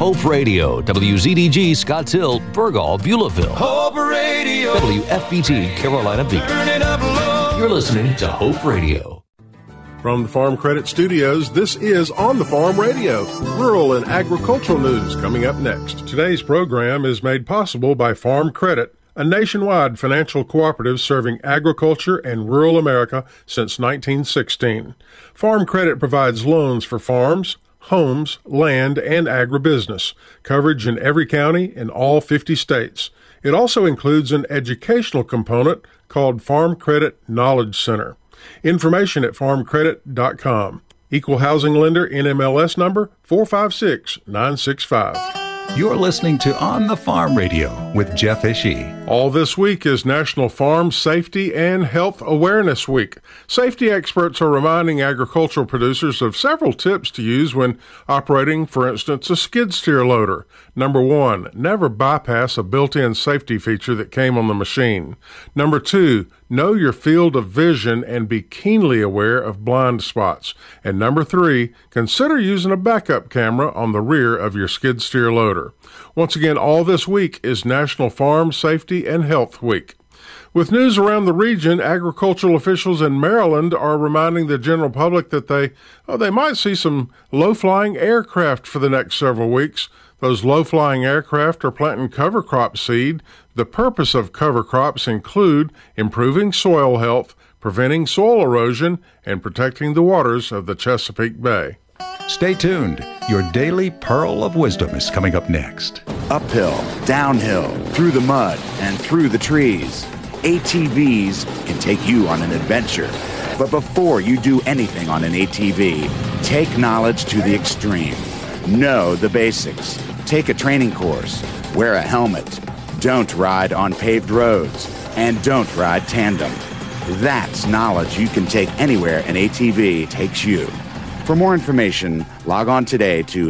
Hope Radio, WZDG, Scotts Hill, Burgall, Beulahville. Hope Radio. WFBT, Carolina Beach. Turn it up low. You're listening to Hope Radio. From the Farm Credit Studios, this is On the Farm Radio, rural and agricultural news coming up next. Today's program is made possible by Farm Credit, a nationwide financial cooperative serving agriculture and rural America since 1916. Farm Credit provides loans for farms, homes, land, and agribusiness, coverage in every county in all 50 states. It also includes an educational component called Farm Credit Knowledge Center. Information at farmcredit.com. Equal housing lender, NMLS number 456965. You're listening to On the Farm Radio with Jeff Ishii. All this week is National Farm Safety and Health Awareness Week. Safety experts are reminding agricultural producers of several tips to use when operating, for instance, a skid steer loader. Number 1, never bypass a built-in safety feature that came on the machine. Number 2, know your field of vision and be keenly aware of blind spots. And number 3, consider using a backup camera on the rear of your skid steer loader. Once again, all this week is National Farm Safety and Health Week. With news around the region, agricultural officials in Maryland are reminding the general public that they might see some low-flying aircraft for the next several weeks. Those low-flying aircraft are planting cover crop seed. The purpose of cover crops include improving soil health, preventing soil erosion, and protecting the waters of the Chesapeake Bay. Stay tuned. Your daily pearl of wisdom is coming up next. Uphill, downhill, through the mud, and through the trees. ATVs can take you on an adventure. But before you do anything on an ATV, take knowledge to the extreme. Know the basics. Take a training course. Wear a helmet. Don't ride on paved roads. And don't ride tandem. That's knowledge you can take anywhere an ATV takes you. For more information, log on today to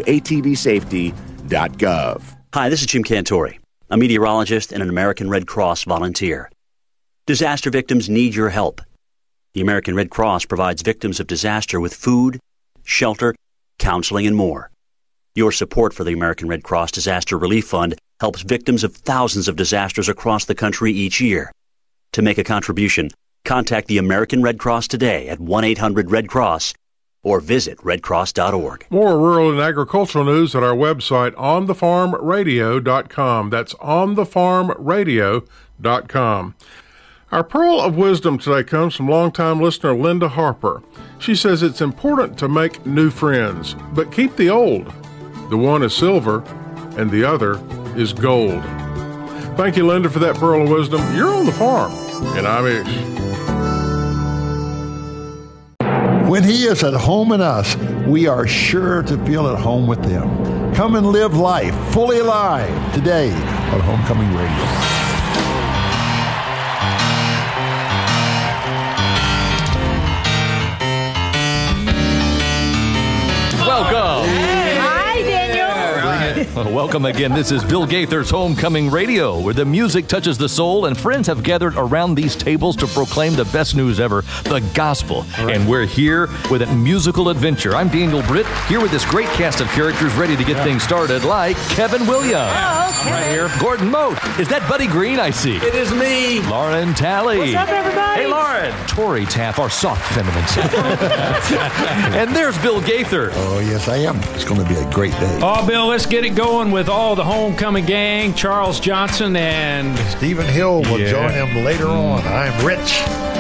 atvsafety.gov. Hi, this is Jim Cantori, a meteorologist and an American Red Cross volunteer. Disaster victims need your help. The American Red Cross provides victims of disaster with food, shelter, counseling, and more. Your support for the American Red Cross Disaster Relief Fund helps victims of thousands of disasters across the country each year. To make a contribution, contact the American Red Cross today at 1-800-RED-CROSS or visit redcross.org. More rural and agricultural news at our website, onthefarmradio.com. That's onthefarmradio.com. Our pearl of wisdom today comes from longtime listener Linda Harper. She says it's important to make new friends, but keep the old. The one is silver, and the other is gold. Thank you, Linda, for that pearl of wisdom. You're on the farm, and I'm Ish. When he is at home in us, we are sure to feel at home with him. Come and live life fully alive today on Homecoming Radio. Welcome. Hi, Daniel. Welcome again. This is Bill Gaither's Homecoming Radio, where the music touches the soul and friends have gathered around these tables to proclaim the best news ever, the gospel. Right. And we're here with a musical adventure. I'm Daniel Britt, here with this great cast of characters ready to get things started, like Kevin Williams. Oh, Kevin. Right here. Gordon Moat. Is that Buddy Green I see? It is me. Lauren Talley. What's up, everybody? Hey, Lauren. Tori Taff, our soft feminine side. And there's Bill Gaither. Oh, yes, I am. It's going to be a great day. Oh, Bill, let's get it going with all the homecoming gang. Charles Johnson and Stephen Hill will join him later on. I'm Rich.